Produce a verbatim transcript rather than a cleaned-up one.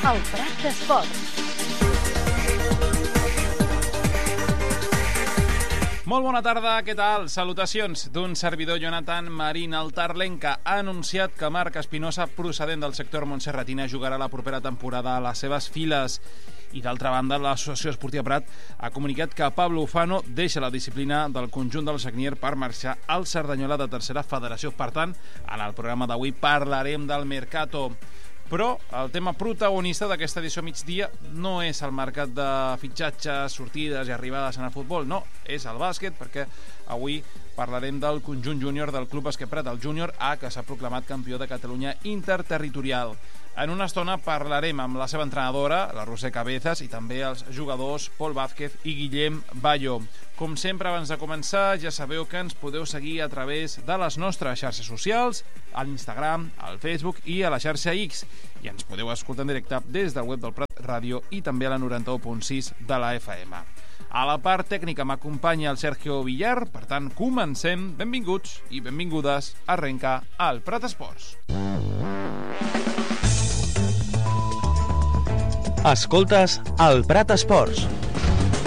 El Prat d'Esports. Molt bona tarda, què tal? Salutacions d'un servidor Jonathan Marín. El Tarlenca ha anunciat que Marc Espinosa, procedent del sector montserratina, jugarà la propera temporada a les seves files. I d'altra banda, l'Associació Esportiva Prat ha comunicat que Pablo Ufano deixa la disciplina del conjunt del Sagnier per marxar al Cerdanyola de tercera federació. Per tant, en el programa d'avui parlarem del Mercato. Però el tema protagonista d'aquesta edició migdia no és el mercat de fitxatges, sortides i arribades en el futbol, no, és el bàsquet, perquè avui parlarem del conjunt júnior del Club Bàsquet Prat, el júnior A, que s'ha proclamat campió de Catalunya interterritorial. En una estona parlarem amb la seva entrenadora, la Roser Cabezas, i també els jugadors Pol Vázquez i Guillem Bayo. Com sempre, abans de començar, ja sabeu que ens podeu seguir a través de les nostres xarxes socials, a l'Instagram, al Facebook i a la xarxa X. I ens podeu escoltar en directe des del web del Prat Ràdio i també a la noranta-u punt sis de la F M. A la part tècnica m'acompanya el Sergio Villar, per tant, comencem. Benvinguts i benvingudes. Arrenca el Prat Esports. Escoltes el Prat Esports.